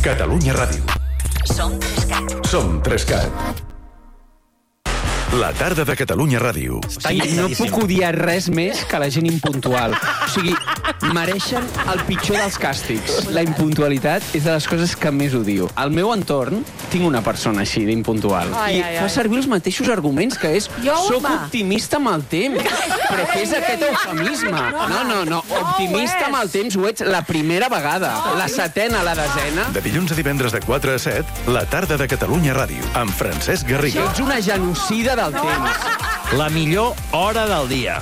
Catalunya Ràdio. Som 3CAT. Som 3CAT. La tarda de Catalunya Ràdio. No puc odiar res més que la gent impuntual. O sigui, mereixen el pitjor dels càstigs. La impuntualitat és de les coses que més odio. Al meu entorn tinc una persona així, d'impuntual. I fa servir els mateixos arguments, que és soc optimista amb el temps. Però què és aquest eufemisme? No. Optimista amb el temps ho ets la primera vegada. La setena, la desena. De dilluns a divendres de 4 a 7, la tarda de Catalunya Ràdio, amb Francesc Garriga. Ets una genocida del temps. La millor hora del dia.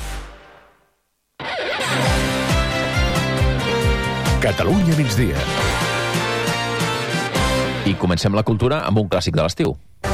Catalunya migdia. I comencem la cultura amb un clàssic de l'estiu.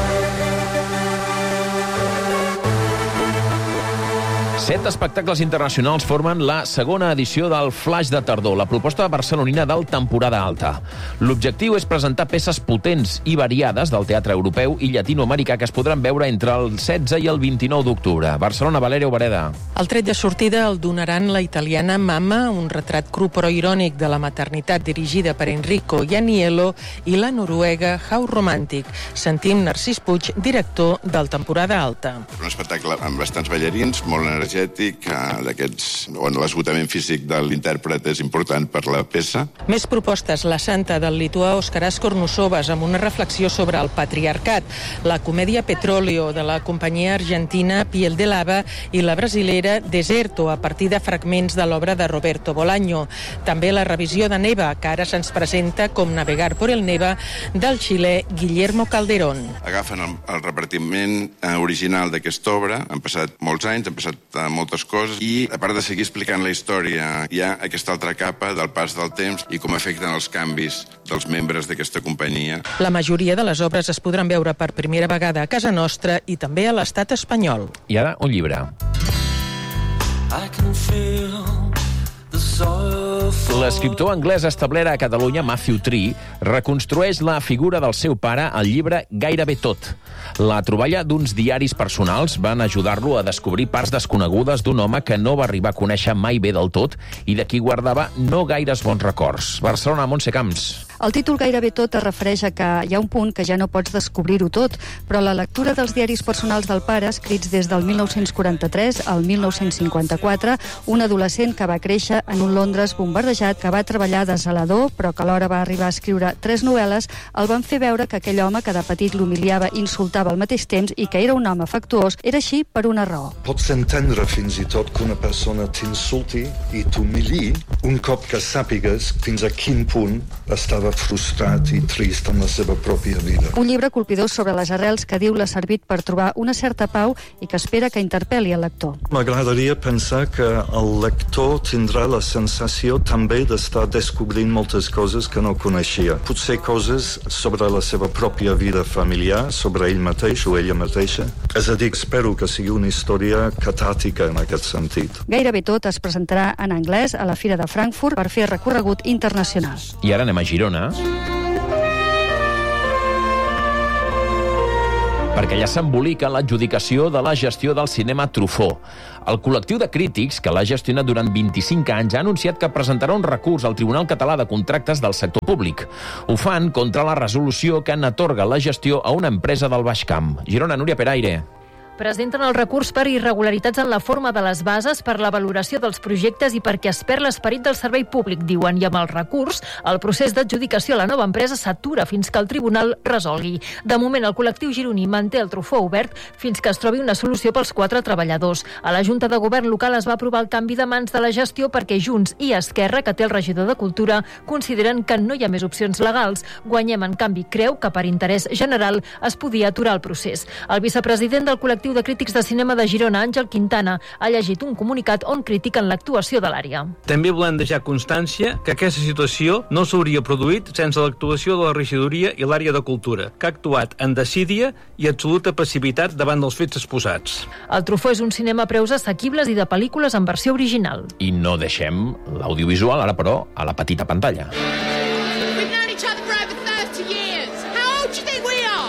Set espectacles internacionals formen la segona edició del Flaix de Tardor, la proposta barcelonina del Temporada Alta. L'objectiu és presentar peces potents i variades del teatre europeu i llatinoamericà que es podran veure entre el 16 i el 29 d'octubre. Barcelona, Valèria Obereda. El tret de sortida el donaran la italiana Mamma, un retrat cru però irònic de la maternitat dirigida per Enrico Ianniello, i la noruega How Romantic. Sentim Narcís Puig, director del Temporada Alta. Un espectacle amb bastants ballarins, molt energètic, d'aquests on l'esgotament físic de l'intèrpret és important per la peça. Més propostes, La Santa, del lituà Oskaras Kornusovas, amb una reflexió sobre el patriarcat, la comèdia Petróleo, de la companyia argentina Piel de Lava, i la brasilera Deserto, a partir de fragments de l'obra de Roberto Bolaño. També la revisió de Neva, que ara se'ns presenta com Navegar por el Neva, del xilè Guillermo Calderón. Agafen el repartiment original d'aquesta obra, han passat molts anys, han passat moltes coses, i a part de seguir explicant la història, hi ha aquesta altra capa del pas del temps i com afecten els canvis dels membres d'aquesta companyia. La majoria de les obres es podran veure per primera vegada a casa nostra i també a l'estat espanyol. I ara, un llibre. L'escriptor anglès establert a Catalunya, Matthew Tree, reconstrueix la figura del seu pare al llibre Gairebé tot. La troballa d'uns diaris personals van ajudar-lo a descobrir parts desconegudes d'un home que no va arribar a conèixer mai bé del tot i de qui guardava no gaires bons records. Barcelona, Montse Camps. El títol Gairebé tot es refereix a que hi ha un punt que ja no pots descobrir-ho tot, però la lectura dels diaris personals del pare, escrits des del 1943 al 1954, un adolescent que va créixer en un Londres bombardejat, que va treballar de zelador, però que alhora va arribar a escriure 3 novel·les, el van fer veure que aquell home que de petit l'humiliava i insultava al mateix temps i que era un home afectuós, era així per una raó. Pots entendre fins i tot que una persona t'insulti i t'humiliï un cop que sàpigues fins a quin punt estava frustrat i trist en la seva pròpia vida. Un llibre colpidor sobre les arrels que diu l'ha servit per trobar una certa pau i que espera que interpel·li el lector. M'agradaria pensar que el lector tindrà la sensació també d'estar descobrint moltes coses que no coneixia. Potser coses sobre la seva pròpia vida familiar, sobre ell mateix o ella mateixa. És a dir, espero que sigui una història catàrtica en aquest sentit. Gairebé tot es presentarà en anglès a la Fira de Frankfurt per fer recorregut internacional. I ara anem a Girona, perquè ja s'embolica l'adjudicació de la gestió del cinema Truffaut. El col·lectiu de crítics, que l'ha gestionat durant 25 anys, ha anunciat que presentarà un recurs al Tribunal Català de Contractes del sector públic. Ho fan contra la resolució que n'atorga la gestió a una empresa del Baix Camp. Girona, Núria Peraire. Presenten el recurs per irregularitats en la forma de les bases, per la valoració dels projectes i perquè es perd l'esperit del servei públic, diuen, i amb el recurs, el procés d'adjudicació a la nova empresa s'atura fins que el tribunal resolgui. De moment, el col·lectiu gironí manté el Truffaut obert fins que es trobi una solució pels 4 treballadors. A la Junta de Govern local es va aprovar el canvi de mans de la gestió perquè Junts i Esquerra, que té el regidor de Cultura, consideren que no hi ha més opcions legals. Guanyem, en canvi, creu que per interès general es podia aturar el procés. El vicepresident del col·lectiu de crítics de cinema de Girona, Àngel Quintana, ha llegit un comunicat on critiquen l'actuació de l'àrea. També volem deixar constància que aquesta situació no s'hauria produït sense l'actuació de la regidoria i l'àrea de cultura, que ha actuat en desídia i absoluta passivitat davant dels fets exposats. El Truffaut és un cinema a preus assequibles i de pel·lícules en versió original. I no deixem l'audiovisual, ara però, a la petita pantalla. We've known each other for over 30 years. How old do you think we are?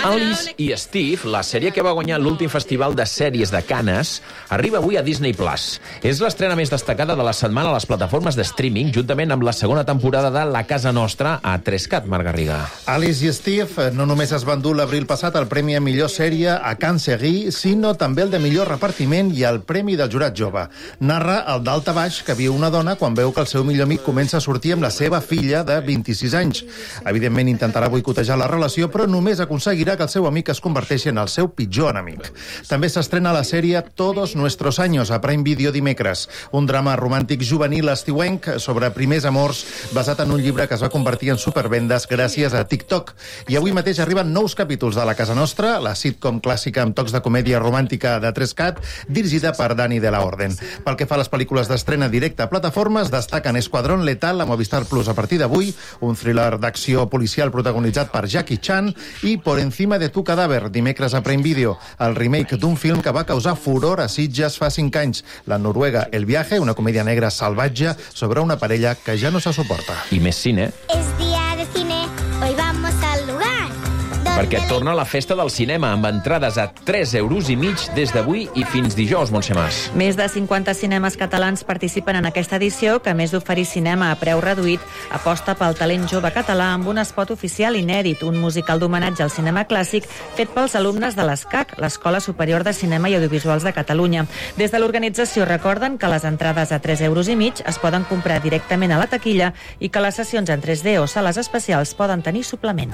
Alice i Steve, la sèrie que va guanyar l'últim festival de sèries de Cannes, arriba avui a Disney+. És l'estrena més destacada de la setmana a les plataformes de streaming, juntament amb la segona temporada de La Casa Nostra a 3CAT, Marc Garriga. Alice i Steve no només es van dur l'abril passat el Premi a Millor Sèrie a Cannes Series, sinó també el de Millor Repartiment i el Premi del Jurat Jove. Narra el d'alt a baix que viu una dona quan veu que el seu millor amic comença a sortir amb la seva filla de 26 anys. Evidentment intentarà boicotejar la relació, però només aconseguirà que el seu amic es converteixi en el seu pitjor enemic. També s'estrena la sèrie Todos Nuestros Años a Prime Video dimecres, un drama romàntic juvenil estiuenc sobre primers amors basat en un llibre que es va convertir en supervendes gràcies a TikTok. I avui mateix arriben nous capítols de La Casa Nostra, la sitcom clàssica amb tocs de comèdia romàntica de 3CAT, dirigida per Dani de la Orden. Pel que fa a les pel·lícules d'estrena directa a plataformes, destaquen Esquadrón Letal a Movistar Plus a partir d'avui, un thriller d'acció policial protagonitzat per Jackie Chan, i Por encima de tu cadáver, dimecres a Prime Video, el remake d'un film que va causar furor a Sitges fa 5 anys, la noruega El Viaje, una comèdia negra salvatge sobre una parella que ja no se suporta. I més cine. Es día de cine, hoy vamos al lugar. Perquè torna la festa del cinema amb entrades a 3,5 € des d'avui i fins dijous, Montse Mas. Més de 50 cinemes catalans participen en aquesta edició, que a més d'oferir cinema a preu reduït, aposta pel talent jove català amb un espot oficial inèdit, un musical d'homenatge al cinema clàssic fet pels alumnes de l'ESCAC, l'Escola Superior de Cinema i Audiovisuals de Catalunya. Des de l'organització recorden que les entrades a 3,5 € es poden comprar directament a la taquilla i que les sessions en 3D o sales especials poden tenir suplement.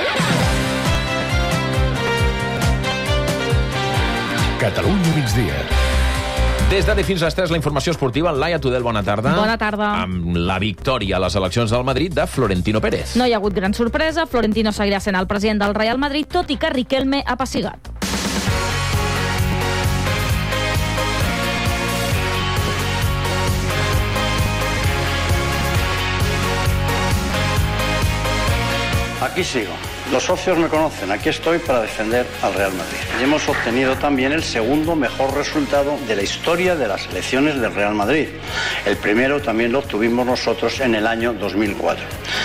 Catalunya migdia. Des d'ara fins a les 3, la informació esportiva. Laia Tudel, bona tarda. Bona tarda. Amb la victòria a les eleccions del Madrid de Florentino Pérez. No hi ha hagut gran sorpresa. Florentino seguirà sent el president del Real Madrid, tot i que Riquelme ha pessigat. Aquí sigo. Los socios me conocen, aquí estoy para defender al Real Madrid. Y hemos obtenido también el segundo mejor resultado de la historia de las elecciones del Real Madrid. El primero también lo obtuvimos nosotros en el año 2004.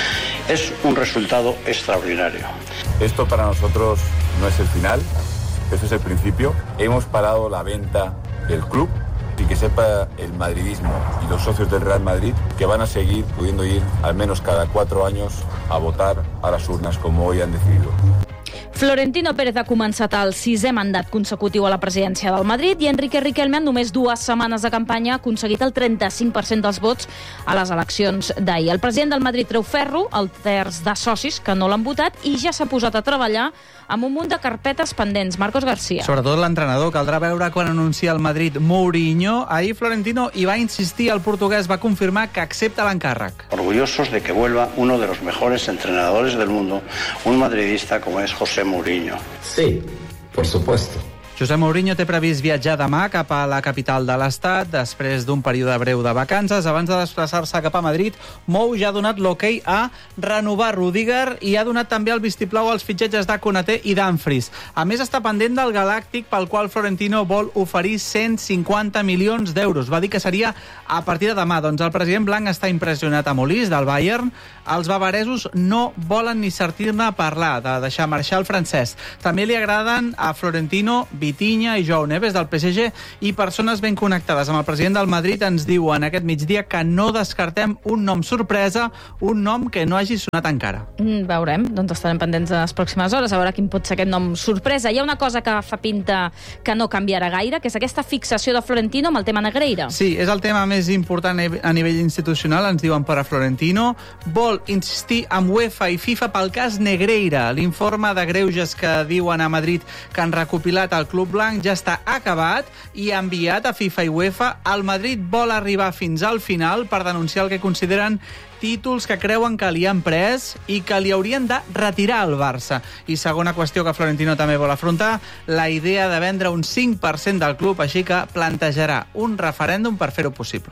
Es un resultado extraordinario. Esto para nosotros no es el final, esto es el principio. Hemos parado la venta del club. Y que sepa el madridismo y los socios del Real Madrid que van a seguir pudiendo ir al menos cada 4 años a votar a las urnas como hoy han decidido. Florentino Pérez ha començat el 6è mandat consecutiu a la presidència del Madrid i Enrique Riquelme en només 2 setmanes de campanya ha aconseguit el 35% dels vots a les eleccions d'ahir. El president del Madrid treu ferro, el terç de socis que no l'han votat, i ja s'ha posat a treballar amb un munt de carpetes pendents. Marcos García. Sobretot l'entrenador. Caldrà veure quan anuncia el Madrid Mourinho. Ahir Florentino hi va insistir, el portuguès va confirmar que accepta l'encàrrec. Orgullosos de que vuelva uno de los mejores entrenadores del mundo, un madridista como es José Mourinho. Sí, por supuesto. José Mourinho té previst viatjar demà cap a la capital de l'Estat després d'un període breu de vacances. Abans de desplaçar-se cap a Madrid, Mou ja ha donat l'ok a renovar Rüdiger i ha donat també el vistiplau als fitxatges de Konaté i Dumfries. A més, està pendent del Galàctic, pel qual Florentino vol oferir 150 milions d'euros. Va dir que seria a partir de demà. Doncs el president blanc està impressionat amb Olís, del Bayern. Els bavaresos no volen ni sentir-ne parlar de deixar marxar el francès. També li agraden a Florentino Vitinha i Joao Neves del PSG, i persones ben connectades amb el president del Madrid ens diuen aquest migdia que no descartem un nom sorpresa, un nom que no hagi sonat encara. Veurem, doncs estarem pendents de les pròximes hores a veure quin pot ser aquest nom sorpresa. Hi ha una cosa que fa pinta que no canviarà gaire, que és aquesta fixació de Florentino amb el tema Negreira. Sí, és el tema més important a nivell institucional, ens diuen per a Florentino. Vol insistir amb UEFA i FIFA pel cas Negreira. L'informe de greuges que diuen a Madrid que han recopilat el Club Blanc ja està acabat i enviat a FIFA i UEFA. El Madrid vol arribar fins al final per denunciar el que consideren títols que creuen que li han pres i que li haurien de retirar al Barça. I segona qüestió que Florentino també vol afrontar, la idea de vendre un 5% del club, així que plantejarà un referèndum per fer-ho possible.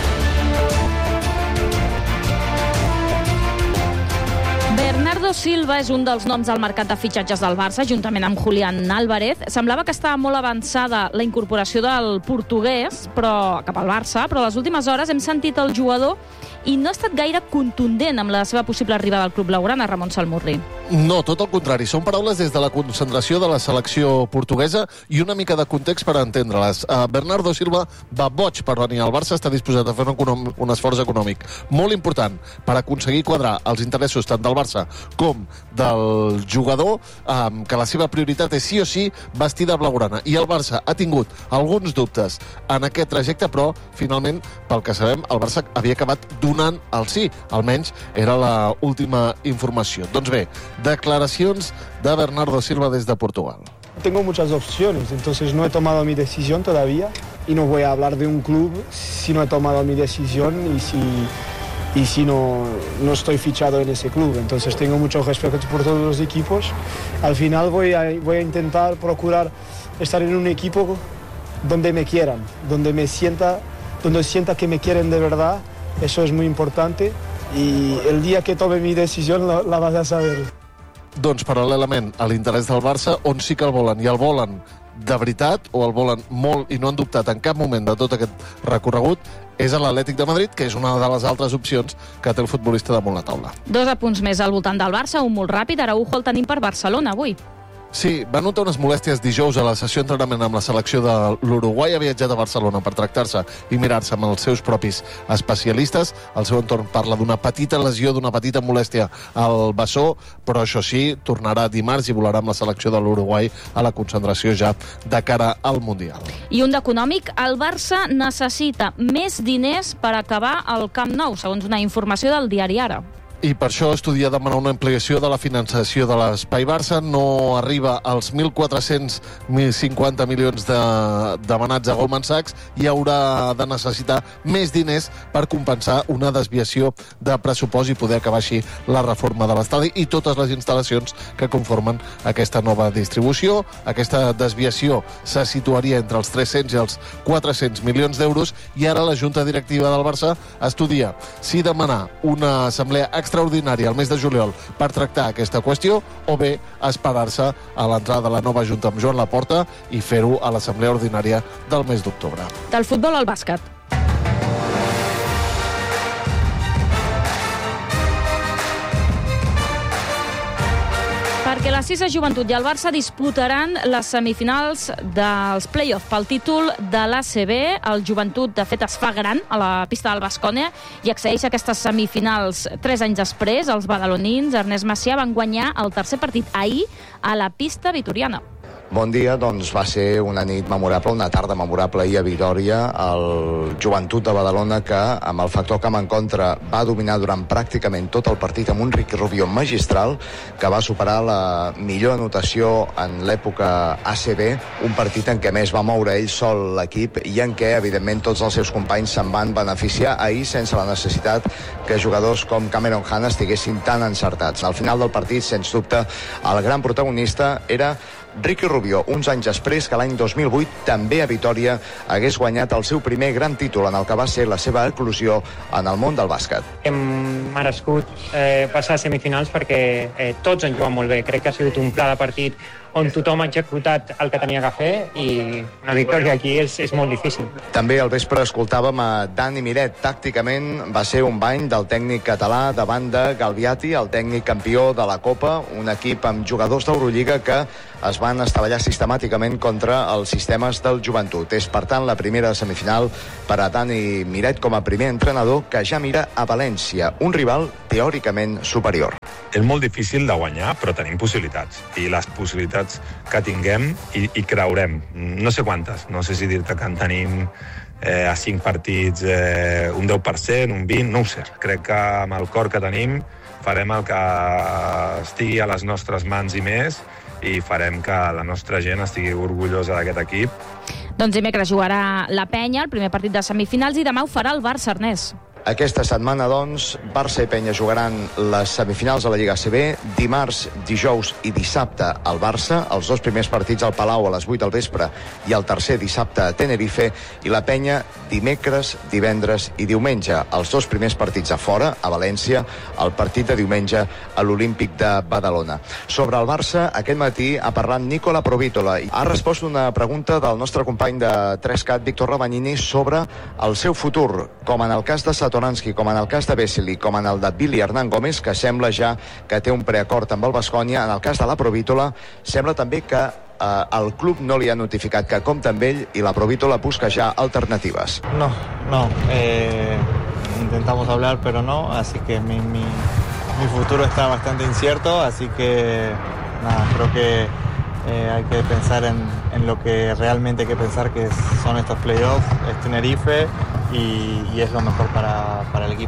Bernardo Silva és un dels noms al mercat de fitxatges del Barça, juntament amb Julián Álvarez. Semblava que estava molt avançada la incorporació del portuguès cap al Barça, però a les últimes hores hem sentit el jugador i no ha estat gaire contundent amb la seva possible arribada al club blaugrana, Ramon Salmurri. No, tot el contrari. Són paraules des de la concentració de la selecció portuguesa i una mica de context per entendre-les. Bernardo Silva va boig per venir al Barça, està disposat a fer un esforç econòmic molt important per aconseguir quadrar els interessos tant del Barça com del jugador, que la seva prioritat és sí o sí vestir de blaugrana. I el Barça ha tingut alguns dubtes en aquest trajecte, però finalment, pel que sabem, el Barça havia acabat donant el sí. Almenys era l'última informació. Doncs bé, declaracions de Bernardo Silva des de Portugal. Tengo muchas opciones, entonces no he tomado mi decisión todavía y no voy a hablar de un club si no he tomado mi decisión y si no estoy fichado en ese club. Entonces tengo mucho respeto por todos los equipos. Al final voy a intentar procurar estar en un equipo donde me quieran, donde sienta que me quieren de verdad. Eso es muy importante y el día que tome mi decisión la vas a saber. Doncs paral·lelament a l'interès del Barça, on sí que el volen, i el volen de veritat, o el volen molt i no han dubtat en cap moment de tot aquest recorregut, és a l'Atlètic de Madrid, que és una de les altres opcions que té el futbolista damunt la taula. 2 apunts més al voltant del Barça, un molt ràpid. Araujo el tenim per Barcelona avui. Sí, va notar unes molèsties dijous a la sessió d'entrenament amb la selecció de l'Uruguai. Ha viatjat a Barcelona per tractar-se i mirar-se amb els seus propis especialistes. El seu entorn parla d'una petita lesió, d'una petita molèstia al bessó, però això sí, tornarà dimarts i volarà amb la selecció de l'Uruguai a la concentració ja de cara al Mundial. I un d'econòmic, el Barça necessita més diners per acabar el Camp Nou, segons una informació del diari Ara. I per això estudia demanar una ampliació de la finançació de l'Espai Barça. No arriba als 1.450 milions demanats a Goldman Sachs i haurà de necessitar més diners per compensar una desviació de pressupost i poder acabar així la reforma de l'estadi i totes les instal·lacions que conformen aquesta nova distribució. Aquesta desviació se situaria entre els 300 i els 400 milions d'euros i ara la Junta Directiva del Barça estudia si demanar una assemblea extraordinària al mes de juliol per tractar aquesta qüestió o bé esperar-se a l'entrada de la nova Junta amb Joan Laporta i fer-ho a l'assemblea ordinària del mes d'octubre. Del futbol al bàsquet. Perquè la Cisa Joventut i el Barça disputaran les semifinals dels play-off pel títol de l'ACB. El Joventut, de fet, es fa gran a la pista del Baskonia i accedeix a aquestes semifinals 3 anys després. Els badalonins, Ernest Macià, van guanyar el tercer partit ahir a la pista vitoriana. Bon dia, doncs va ser una nit memorable, una tarda memorable ahir a Vitòria. El Joventut de Badalona, que amb el factor camp en contra va dominar durant pràcticament tot el partit amb un Ricky Rubio magistral que va superar la millor anotació en l'època ACB, un partit en què més va moure ell sol l'equip i en què, evidentment, tots els seus companys se'n van beneficiar ahir sense la necessitat que jugadors com Cameron Hunt estiguessin tan encertats. Al final del partit, sens dubte, el gran protagonista era Ricky Rubio, uns anys després que l'any 2008 també a Vitòria hagués guanyat el seu primer gran títol en el que va ser la seva eclosió en el món del bàsquet. Hem merescut passar a semifinals perquè tots han jugat molt bé. Crec que ha sigut un pla de partit on tothom ha executat el que tenia que fer i una victòria aquí és molt difícil. També al vespre escoltàvem a Dani Miret. Tàcticament va ser un bany del tècnic català davant de Galviati, el tècnic campió de la Copa, un equip amb jugadors d'Eurolliga que es van estavellar sistemàticament contra els sistemes del Joventut. És, per tant, la primera semifinal per a Dani Miret com a primer entrenador que ja mira a València, un rival teòricament superior. És molt difícil de guanyar, però tenim possibilitats. I les possibilitats que tinguem i creurem. No sé quantes. No sé si dir-te que en tenim a 5 partits un 10%, un 20%, no ho sé. Crec que amb el cor que tenim farem el que estigui a les nostres mans i més i farem que la nostra gent estigui orgullosa d'aquest equip. Doncs dimecres jugarà la Penya, el primer partit de semifinals, i demà ho farà el Barça, Ernest. Aquesta setmana, doncs, Barça i Penya jugaran les semifinals de la Lliga ACB. Dimarts, dijous i dissabte al Barça. Els 2 primers partits al Palau a les 8 del vespre i el tercer dissabte a Tenerife. I la Penya dimecres, divendres i diumenge. Els 2 primers partits a fora, a València, el partit de diumenge a l'Olímpic de Badalona. Sobre el Barça, aquest matí ha parlat Nicola Provítola. Ha respost una pregunta del nostre company de 3cat, Víctor Rabagnini, sobre el seu futur, com en el cas de Saturn Satoranski, com en el cas de Vesely, com en el de Billy Hernán Gómez, que sembla ja que té un preacord amb el Baskonia. En el cas de la Provítola, sembla també que el club no li ha notificat que compta amb ell i la Provítola busca ja alternatives. No. Intentamos hablar, pero no, así que mi futuro está bastante incierto, así que nada, creo que hay que pensar en lo que realmente hay que pensar, que son estos playoffs, es Tenerife y es lo mejor para el equipo.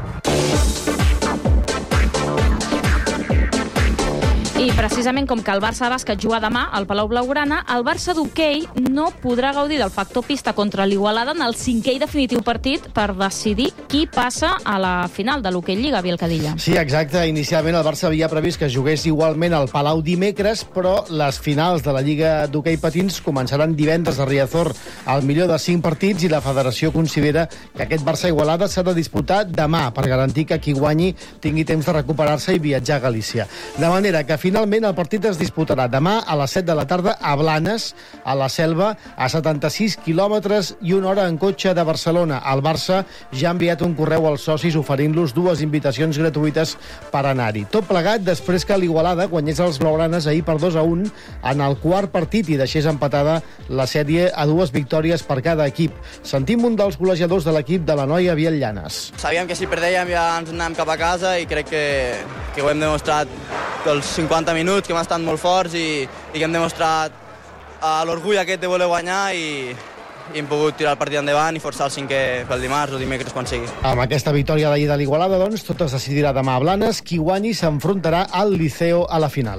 I precisament com que el Barça de bàsquet juga demà al Palau Blaugrana, el Barça d'hoquei no podrà gaudir del factor pista contra l'Igualada en el 5è i definitiu partit per decidir qui passa a la final de l'Hoquei Lliga, Biel Cadilla. Sí, exacte. Inicialment el Barça havia previst que jugués igualment al Palau dimecres, però les finals de la Lliga d'Hoquei Patins començaran divendres a Riazor, al millor de 5 partits, i la federació considera que aquest Barça-Igualada s'ha de disputar demà per garantir que qui guanyi tingui temps de recuperar-se i viatjar a Galícia. De manera que finalment el partit es disputarà demà a les 7 de la tarda a Blanes, a la Selva, a 76 quilòmetres i 1 hora en cotxe de Barcelona. El Barça ja ha enviat un correu als socis oferint-los 2 invitacions gratuïtes per anar-hi. Tot plegat després que l'Igualada guanyés els blaugranes ahir per 2-1 en el quart partit i deixés empatada la sèrie a 2 victòries per cada equip. Sentim un dels golejadors de l'equip de la noia, Biel Llanes. Sabíem que si perdèiem ja ens anàvem cap a casa i crec que ho hem demostrat els 50 minuts, que hem estat molt forts i que hem demostrat l'orgull aquest de voler guanyar i hem pogut tirar el partit endavant i forçar el 5è pel dimarts o dimecres quan sigui. Amb aquesta victòria d'ahir de l'Igualada, doncs, tot es decidirà demà a Blanes. Qui guanyi s'enfrontarà al Liceo a la final.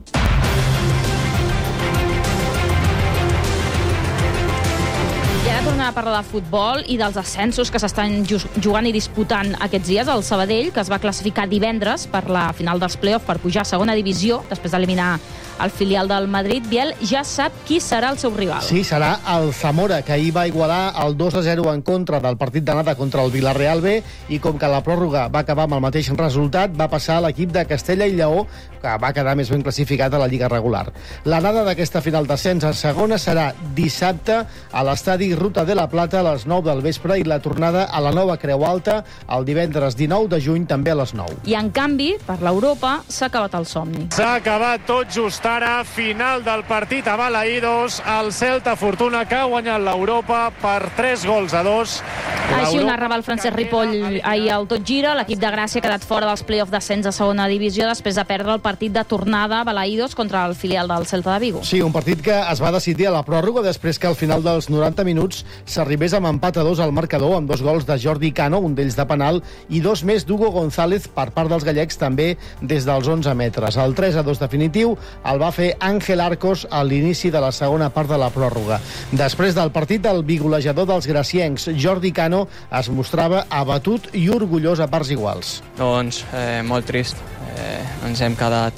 Tornem a parlar de futbol i dels ascensos que s'estan jugant i disputant aquests dies. El Sabadell, que es va classificar divendres per la final dels play-off per pujar a segona divisió, després d'eliminar el filial del Madrid, Biel ja sap qui serà el seu rival. Sí, serà el Zamora, que ahir va igualar el 2-0 en contra del partit d'anada contra el Villarreal B, i com que la pròrroga va acabar amb el mateix resultat, va passar a l'equip de Castella i Lleó, que va quedar més ben classificat a la Lliga regular. L'anada d'aquesta final d'ascens a segona serà dissabte a l'estadi Ruta de la Plata a les 9 del vespre i la tornada a la Nova Creu Alta el divendres 19 de juny també a les 9. I en canvi, per l'Europa, s'ha acabat el somni. S'ha acabat tot just ara, final del partit a Balaïdos, el Celta Fortuna que ha guanyat l'Europa per 3-2. Així ho narrava el Francesc Ripoll ahir al Tot Gira. L'equip de Gràcia ha quedat fora dels play-off d'ascens a segona divisió després de perdre el partit de tornada a Balaïdos contra el filial del Celta de Vigo. Sí, un partit que es va decidir a la pròrroga després que al final dels 90 minuts s'arribés amb empat a 2 al marcador, amb 2 gols de Jordi Cano, un d'ells de penal, i 2 més d'Hugo González per part dels gallecs també des dels 11 metres. El 3-2 definitiu el va fer Àngel Arcos a l'inici de la segona part de la pròrroga. Després del partit, el bigolejador dels graciencs, Jordi Cano, es mostrava abatut i orgullós a parts iguals. Doncs molt trist. Ens hem quedat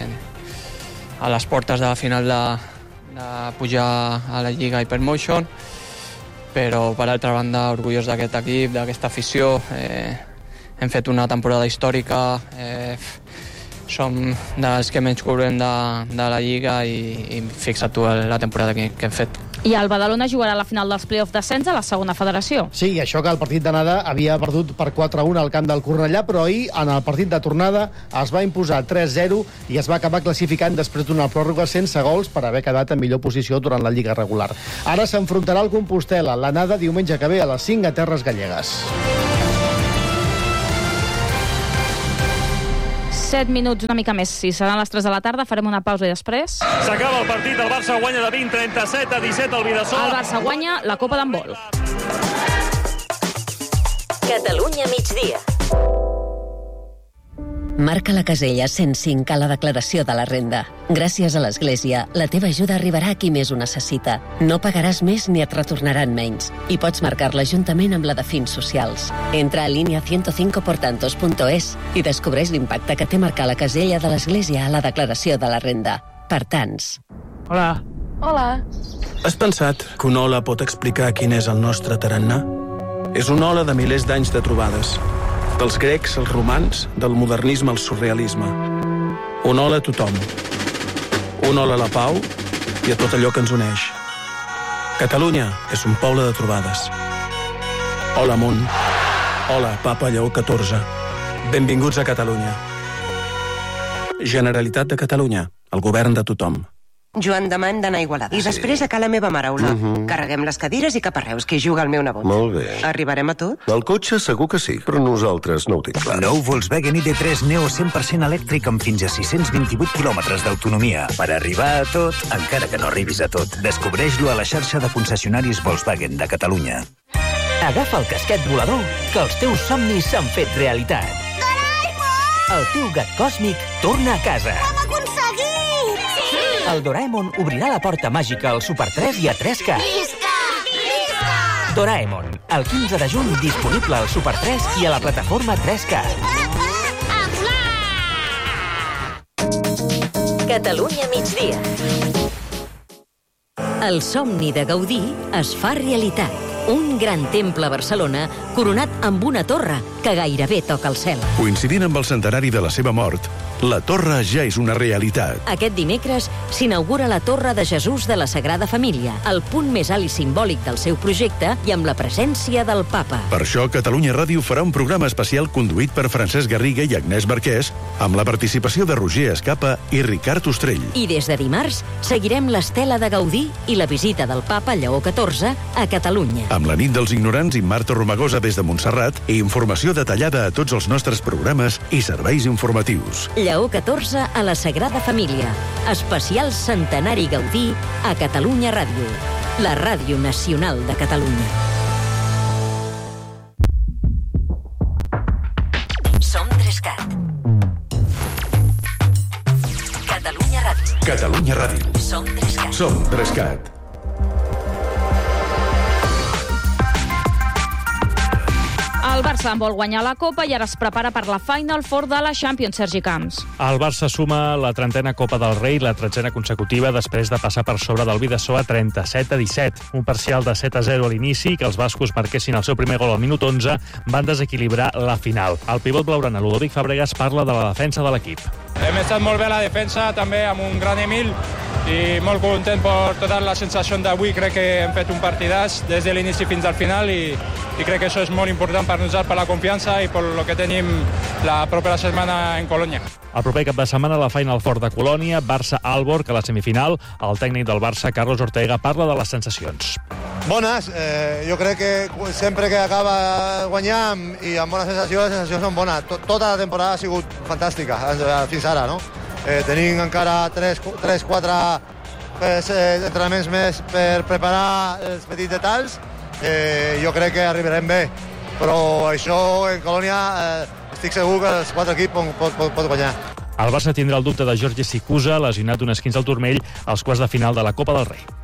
a les portes de la final de pujar a la Lliga Hypermotion, però per altra banda orgullós d'aquest equip, d'aquesta afició. Hem fet una temporada històrica, som dels que menys cobrem de la Lliga i fixa't tu la temporada que hem fet. I el Badalona jugarà a la final dels play-off d'ascens a la segona federació. Sí, i això que el partit d'anada havia perdut per 4-1 al camp del Cornellà, però ahir, en el partit de tornada, es va imposar 3-0 i es va acabar classificant després d'una pròrroga sense gols per haver quedat en millor posició durant la Lliga regular. Ara s'enfrontarà al Compostel·la, l'anada diumenge que ve a les 5 a Terres Gallegues. 7 minuts, una mica més. Si seran les 3 de la tarda, farem una pausa i després... S'acaba el partit, el Barça guanya de 20-37 al Vidasoa. El Barça guanya la Copa d'Handbol. Catalunya migdia. Marca la casella 105 a la declaració de la renda. Gràcies a l'Església, la teva ajuda arribarà a qui més ho necessita. No pagaràs més ni et retornaran menys. I pots marcar-la juntament amb la de fins socials. Entra a linea105portantos.es i descobreix l'impacte que té marcar la casella de l'Església a la declaració de la renda. Per tants. Hola. Hola. Has pensat que una ola pot explicar quin és el nostre tarannà? És una ola de milers d'anys de trobades. Dels grecs als romans, del modernisme al surrealisme. Una ola a tothom. Una ola a la pau i a tot allò que ens uneix. Catalunya és un poble de trobades. Hola, món. Hola, Papa Lleó 14. Benvinguts a Catalunya. Generalitat de Catalunya, el govern de tothom. Joan Damant d'anar a Igualada. I després a Cala Meva Mare, Aula. Carreguem les cadires i cap a Reus, que hi juga el meu nebot. Molt bé. Arribarem a tot? El cotxe segur que sí, però nosaltres no ho tinc clar. Nou Volkswagen ID3 Neo 100% elèctric amb fins a 628 quilòmetres d'autonomia. Per arribar a tot, encara que no arribis a tot. Descobreix-lo a la xarxa de concessionaris Volkswagen de Catalunya. Agafa el casquet volador, que els teus somnis s'han fet realitat. Doraemon! El teu gat còsmic torna a casa. Ho hem aconseguit! Sí! El Doraemon obrirà la porta màgica al Super 3 i a 3K. Visca! Visca! Doraemon, el 15 de juny, disponible al Super 3 i a la plataforma 3K. A volar! Catalunya migdia. El somni de Gaudí es fa realitat. Un gran temple a Barcelona coronat amb una torre que gairebé toca el cel. Coincidint amb el centenari de la seva mort, la torre ja és una realitat. Aquest dimecres s'inaugura la Torre de Jesús de la Sagrada Família, el punt més alt i simbòlic del seu projecte i amb la presència del Papa. Per això, Catalunya Ràdio farà un programa especial conduït per Francesc Garriga i Agnès Marquès, amb la participació de Roger Escapa i Ricard Ostrell. I des de dimarts seguirem l'estela de Gaudí i la visita del Papa Lleó XIV a Catalunya. Amb la nit dels ignorants i Marta Romagosa des de Montserrat i informació detallada a tots els nostres programes i serveis informatius. Lleó XIV a la Sagrada Família. Especial Centenari Gaudí a Catalunya Ràdio. La ràdio nacional de Catalunya. Som 3CAT. Catalunya Ràdio. Catalunya Ràdio. Som 3CAT. Som 3CAT. El Barça en vol guanyar la Copa i ara es prepara per la Final Four de la Champions, Sergi Camps. El Barça suma la 30a Copa del Rei, la 13a consecutiva, després de passar per sobre del Bidasoa 37-17. Un parcial de 7-0 a l'inici, que els bascos marquessin el seu primer gol al minut 11, van desequilibrar la final. El pivot blaugrana Ludovic Fàbregas parla de la defensa de l'equip. Hem estat molt bé a la defensa, també amb un gran Emil, i molt content per tota la sensació d'avui. Crec que hem fet un partidàs des de l'inici fins al final i crec que això és molt important per nosaltres, per la confiança i per lo que tenim la propera setmana en Colònia. El proper cap de setmana la Final Four de Colònia, Barça-Aalborg a la semifinal. El tècnic del Barça, Carlos Ortega, parla de les sensacions. Bones, jo crec que sempre que acaba guanyant i amb bones sensacions, les sensacions són bones. Tota la temporada ha sigut fantàstica fins ara, no? Tenim encara 3-4 entrenaments més per preparar els petits detalls. Jo crec que arribarem bé, però això en Colònia estic segur que els 4 equips pot guanyar. El Barça tindrà el dubte de Jorge Sikusa, lesionat un esquinç al turmell, als quarts de final de la Copa del Rei.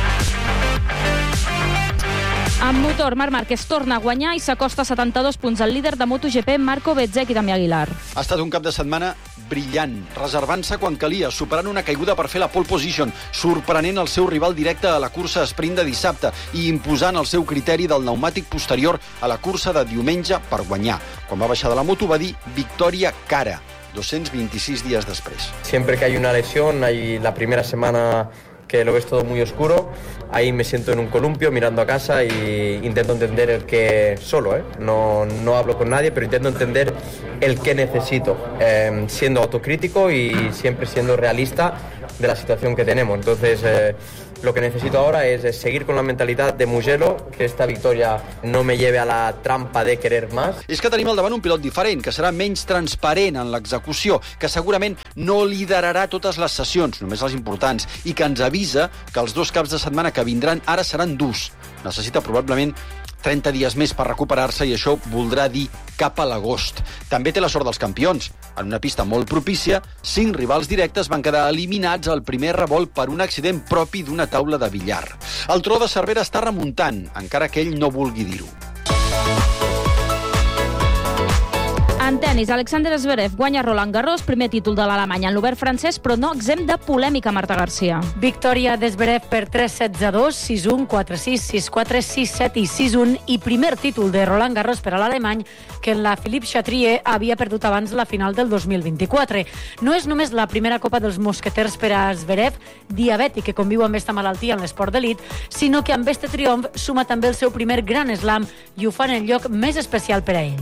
Amb motor, Marc Márquez torna a guanyar i s'acosta a 72 punts al líder de MotoGP, Marco Bezzecchi i Damià Aguilar. Ha estat un cap de setmana brillant, reservant-se quan calia, superant una caiguda per fer la pole position, sorprenent el seu rival directe a la cursa sprint de dissabte i imposant el seu criteri del pneumàtic posterior a la cursa de diumenge per guanyar. Quan va baixar de la moto va dir victòria cara, 226 días después. Siempre que hay una lesión, hay la primera semana que lo ves todo muy oscuro, ahí me siento en un columpio mirando a casa y intento entender el que solo, no hablo con nadie, pero intento entender el que necesito, siendo autocrítico y siempre siendo realista de la situación que tenemos. Entonces, lo que necesito ahora es seguir con la mentalidad de Mugello, que esta victoria no me lleve a la trampa de querer más. És que tenim al davant un pilot diferent, que serà menys transparent en l'execució, que segurament no liderarà totes les sessions, només les importants, i que ens avisa que els 2 caps de setmana que vindran ara seran durs. Necessita probablement 30 dies més per recuperar-se i això voldrà dir cap a l'agost. També té la sort dels campions. En una pista molt propícia, 5 rivals directes van quedar eliminats al primer revolt per un accident propi d'una taula de billar. El tro de Cervera està remuntant, encara que ell no vulgui dir-ho. En tenis, Alexander Zverev guanya Roland Garros, primer títol de l'Alemany en l'obert francès, però no exempt de polèmica, Marta Garcia. Victòria de Zverev per 3-7-2, 6-1, 4-6, 6-4, 6-7 i 6-1, i primer títol de Roland Garros per a l'alemany, que en la Philippe Chatrier havia perdut abans la final del 2024. No és només la primera Copa dels Mosqueters per a Zverev, diabètic que conviu amb aquesta malaltia en l'esport d'elit, sinó que amb este triomf suma també el seu primer Grand Slam i ho fa en el lloc més especial per a ell.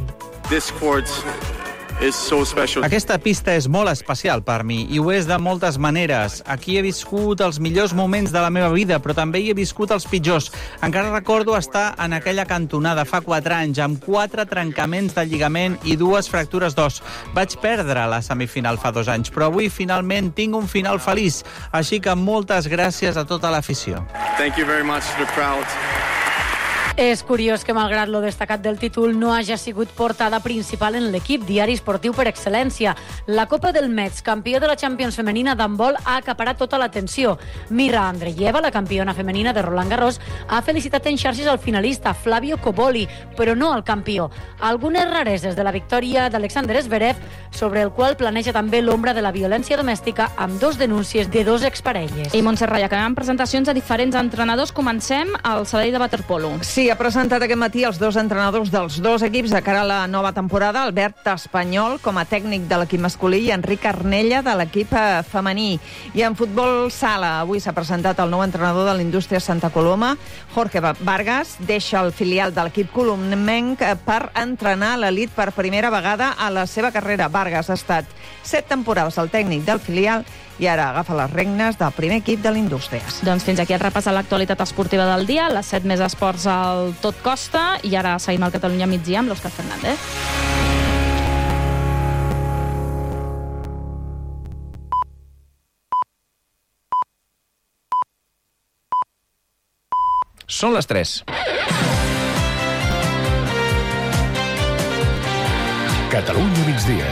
Aquesta pista és molt especial per mi i ho és de moltes maneres. Aquí he viscut els millors moments de la meva vida, però també hi he viscut els pitjors. Encara recordo estar en aquella cantonada fa 4 anys amb 4 trencaments de lligament i 2 fractures d'os. Vaig perdre la semifinal fa 2 anys, però avui finalment tinc un final feliç. Així que moltes gràcies a tota l'afició. Thank you very much to the crowd. És curiós que, malgrat lo destacat del títol, no hagi sigut portada principal en l'equip, diari esportiu per excel·lència. La Copa del Metz, campió de la Champions femenina d'handbol, ha acaparat tota l'atenció. Mira Andreeva, la campiona femenina de Roland Garros, ha felicitat en xarxes al finalista, Flavio Cobolli, però no al campió. Algunes rareses de la victòria d'Alexander Zverev, sobre el qual planeja també l'ombra de la violència domèstica amb 2 denúncies de 2 exparelles. I Montse Raya, acabem amb presentacions a diferents entrenadors. Comencem al Sabadell de waterpolo. Sí, ha presentat aquest matí els 2 entrenadors dels 2 equips de cara a la nova temporada, Albert Espanyol com a tècnic de l'equip masculí i Enric Arnella de l'equip femení. I en futbol sala, avui s'ha presentat el nou entrenador de l'Indústria Santa Coloma, Jorge Vargas, deixa el filial de l'equip colomenc per entrenar l'elit per primera vegada a la seva carrera. Vargas ha estat 7 temporades al tècnic del filial i ara agafa les regnes del primer equip de l'Indústries. Doncs fins aquí el repàs a l'actualitat esportiva del dia, les 7 més esports al Tot Costa, i ara seguim al Catalunya migdia amb l'Òscar Fernández. Són les 3. Catalunya migdia.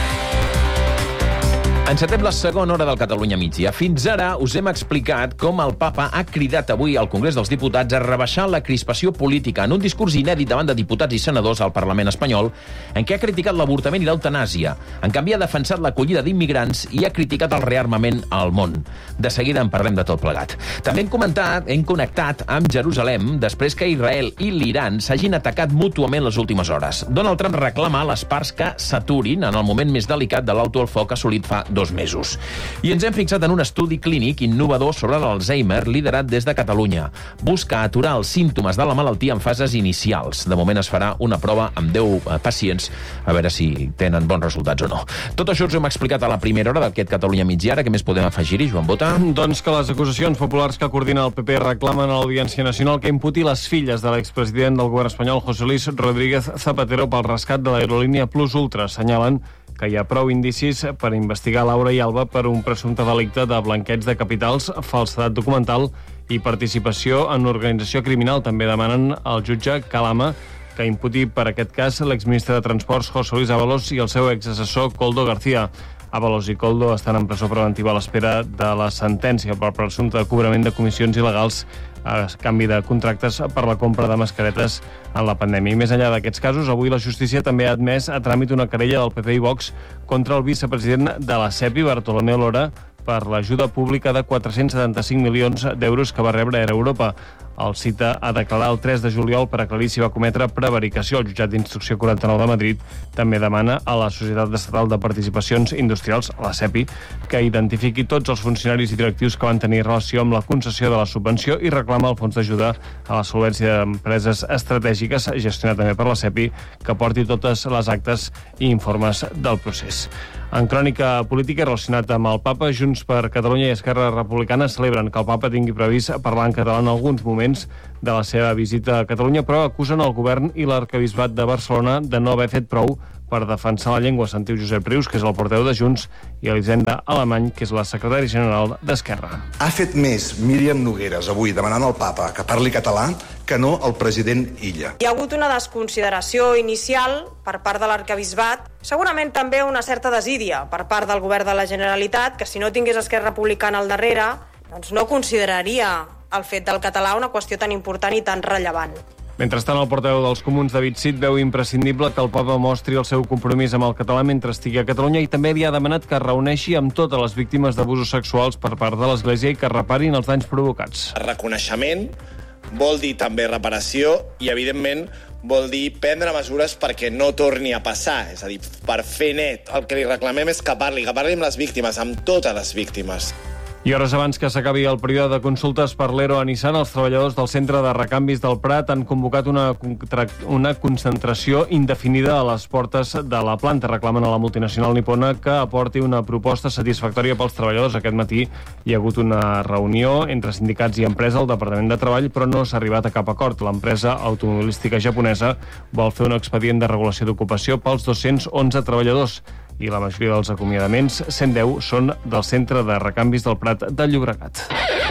Encetem la segona hora del Catalunya migdia. Fins ara us hem explicat com el papa ha cridat avui al Congrés dels Diputats a rebaixar la crispació política en un discurs inèdit davant de diputats i senadors al Parlament espanyol, en què ha criticat l'avortament i l'eutanàsia. En canvi, ha defensat l'acollida d'immigrants i ha criticat el rearmament al món. De seguida en parlem de tot plegat. També hem connectat amb Jerusalem després que Israel i l'Iran s'hagin atacat mútuament les últimes hores. Donald Trump reclama a les parts que s'aturin en el moment més delicat de l'alto el foc assolit fa 2 mesos. I ens hem fixat en un estudi clínic innovador sobre l'Alzheimer liderat des de Catalunya. Busca aturar els símptomes de la malaltia en fases inicials. De moment es farà una prova amb 10 pacients a veure si tenen bons resultats o no. Tot això us hem explicat a la primera hora d'aquest Catalunya migdia. Ara, què més podem afegir-hi, Joan Bota? Doncs que les acusacions populars que coordina el PP reclamen a l'Audiència Nacional que imputi les filles de l'expresident del govern espanyol, José Luis Rodríguez Zapatero, pel rescat de l'aerolínia Plus Ultra. Assenyalen que hi ha prou indicis per investigar Laura i Alba per un presumpte delicte de blanqueig de capitals, falsedat documental i participació en organització criminal. També demanen al jutge Calama que imputi per aquest cas l'exministre de Transports José Luis Ábalos i el seu exassessor Koldo García. Ábalos i Koldo estan en presó preventiva a l'espera de la sentència per presumpte cobrament de comissions il·legals a canvi de contractes per la compra de mascaretes en la pandèmia. I més enllà d'aquests casos, avui la justícia també ha admès a tràmit una querella del PP i Vox contra el vicepresident de la CEPI, Bartolomé Lora, per l'ajuda pública de 475 milions d'euros que va rebre Air Europa. El cita a declarar el 3 de juliol per aclarir si va cometre prevaricació. El jutjat d'instrucció 49 de Madrid també demana a la Societat Estatal de Participacions Industrials, la CEPI, que identifiqui tots els funcionaris i directius que van tenir relació amb la concessió de la subvenció i reclama el fons d'ajuda a la solvència d'empreses estratègiques, gestionat també per la CEPI, que porti totes les actes i informes del procés. En crònica política relacionat amb el papa, Junts per Catalunya i Esquerra Republicana celebren que el papa tingui previst parlar en català en alguns moments de la seva visita a Catalunya, però acusen el govern i l'arquebisbat de Barcelona de no haver fet prou per defensar la llengua. Sentiu Josep Rius, que és el portaveu de Junts, i Elisenda Alemany, que és la secretària general d'Esquerra. Ha fet més Míriam Nogueres avui demanant al papa que parli català que no el president Illa. Hi ha hagut una desconsideració inicial per part de l'arquebisbat, segurament també una certa desídia per part del govern de la Generalitat, que si no tingués Esquerra Republicana al darrere, doncs no consideraria el fet del català una qüestió tan important i tan rellevant. Mentrestant, el portaveu dels Comuns, David Cid, veu imprescindible que el papa mostri el seu compromís amb el català mentre estigui a Catalunya i també li ha demanat que es reuneixi amb totes les víctimes d'abusos sexuals per part de l'Església i que reparin els danys provocats. Reconeixement vol dir també reparació i, evidentment, vol dir prendre mesures perquè no torni a passar. És a dir, per fer net, el que li reclamem és que parli amb les víctimes, amb totes les víctimes. I hores abans que s'acabi el període de consultes per l'ERO a Nissan, els treballadors del centre de recanvis del Prat han convocat una concentració indefinida a les portes de la planta. Reclamen a la multinacional nipona que aporti una proposta satisfactòria pels treballadors. Aquest matí hi ha hagut una reunió entre sindicats i empresa al Departament de Treball, però no s'ha arribat a cap acord. L'empresa automobilística japonesa vol fer un expedient de regulació d'ocupació pels 211 treballadors. I la majoria dels acomiadaments, 110, són del centre de recanvis del Prat de Llobregat.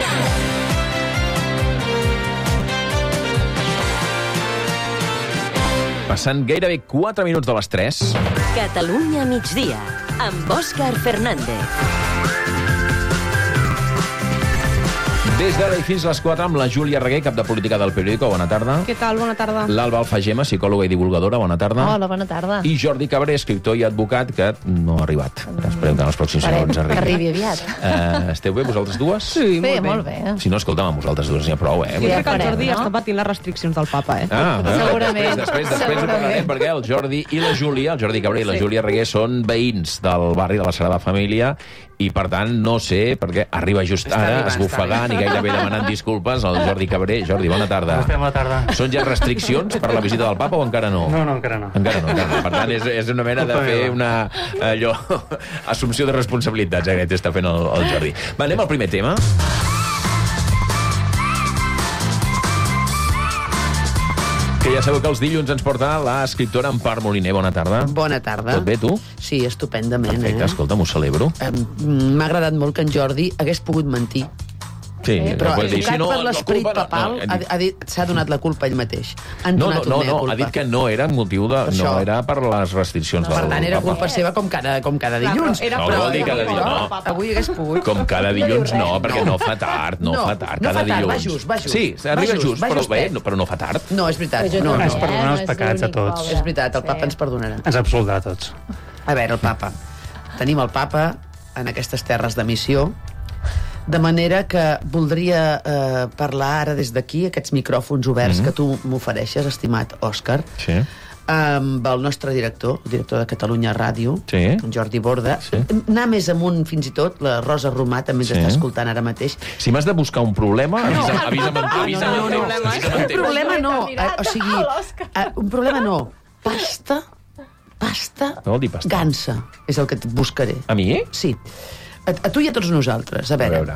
Passant gairebé 4 minuts de les 3. Catalunya migdia, amb Òscar Fernández. Des d'ara i fins a les 4 amb la Júlia Reguer, cap de política del Periódico. Bona tarda. Què tal? Bona tarda. L'Alba Alfagema, psicòloga i divulgadora. Bona tarda. Hola, bona tarda. I Jordi Cabré, escriptor i advocat, que no ha arribat. Esperem que en els pròxims segons arribi. Arribi aviat. Esteu bé, vosaltres dues? Sí, molt bé. Si no, escolta'm, amb vosaltres dues n'hi ha prou, Sí, crec que el Jordi està patint les restriccions del papa, Segurament. Després ho parlarem, perquè el Jordi i la Júlia, el Jordi Cabré i la Júlia Reguer, són veïns del barri de la Sagrada Família i, per tant, no sé, perquè arriba just ara, esbufegant i gairebé demanant disculpes al Jordi Cabré. Jordi, bona tarda. Bona tarda. Són ja restriccions per la visita del papa o encara no? No, encara no. Encara no. Per tant, és una mena de fer una assumpció de responsabilitats, que està fent el Jordi. Va, anem al primer tema. Que ja sabeu que els dilluns ens porta l'escriptora Empar Moliner. Bona tarda. Bona tarda. Tot bé, tu? Sí, estupendament. Perfecte, escolta'm, ho celebro. M'ha agradat molt que en Jordi hagués pogut mentir. Sí, però dir, si no, per l'esperit papal s'ha donat la culpa ell mateix. No, ha dit que no era motiu de... No era per les restriccions del papa. Per tant, era culpa seva com cada dilluns. No vol dir cada dilluns, no. Avui hagués pogut. Com cada dilluns no, perquè no fa tard, no fa tard. Cada dilluns. Va just. Sí, arriba just, però no fa tard. No, és veritat. Ens perdonen els pecats a tots. És veritat, el papa ens perdonarà. Ens absolurà a tots. A veure, el papa. Tenim el papa en aquestes terres de missió, de manera que voldria parlar ara des d'aquí, aquests micròfons oberts que tu m'ofereixes, estimat Òscar, amb el nostre director, el director de Catalunya Ràdio, en Jordi Borda. Anar més amunt, fins i tot, la Rosa Romà també ens està escoltant ara mateix. Si m'has de buscar un problema, avisa'm un problema no. O sigui, un problema no. Pasta gansa és el que et buscaré. A mi? Sí. A tu i a tots nosaltres. A veure.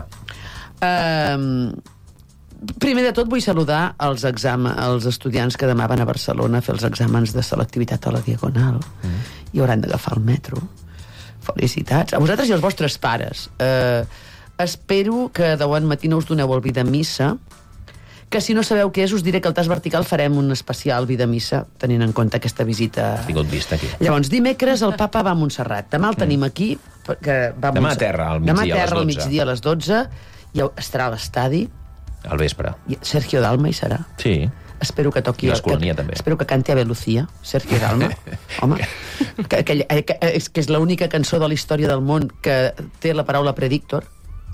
Primer de tot vull saludar els estudiants que demà van a Barcelona a fer els exàmens de selectivitat a la Diagonal i hauran d'agafar el metro. Felicitats. A vosaltres i als vostres pares. Espero que de bon matí no us doneu el vida missa, que si no sabeu què és, us diré que al Tas Vertical farem un especial vida missa, tenint en compte aquesta visita. Tingut vista aquí. Llavors, dimecres el papa va a Montserrat. Demà el tenim aquí. Demà a terra, al migdia a les 12. I estarà a l'estadi. Al vespre. Sergio Dalma hi serà. Sí. Espero que toqui... I l'Escolania, també. Espero que canti Ave Lucía, Sergio Dalma. Home, que és l'única cançó de la història del món que té la paraula predictor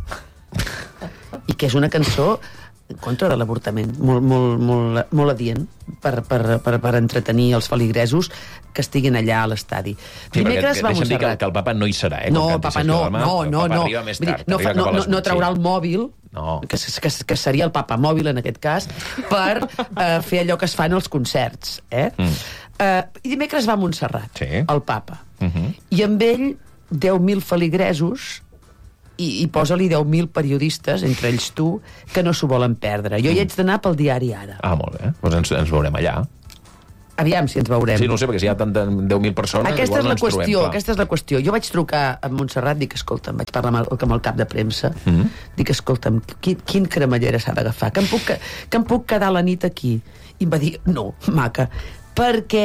i que és una cançó en contra de l'avortament, molt adient per entretenir els feligresos que estiguin allà a l'estadi. Dimecres va a Montserrat. Que el papa no hi serà, No, el papa no. El papa arriba més tard. No traurà el mòbil, que seria el papa mòbil en aquest cas, per fer allò que es fa en els concerts. I dimecres va a Montserrat, el papa. I amb ell 10.000 feligresos i posa-li 10.000 periodistes, entre ells tu, que no s'ho volen perdre. Jo hi haig d'anar pel diari Ara. Ah, molt bé. Doncs ens veurem allà. Aviam si ens veurem. Sí, no sé, perquè si hi ha 10.000 persones... Aquesta és la qüestió. Jo vaig trucar a Montserrat, dic, escolta'm, vaig parlar amb el cap de premsa, dic, escolta'm, quin cremallera s'ha d'agafar? Que em puc quedar la nit aquí? I em va dir, no, maca, perquè...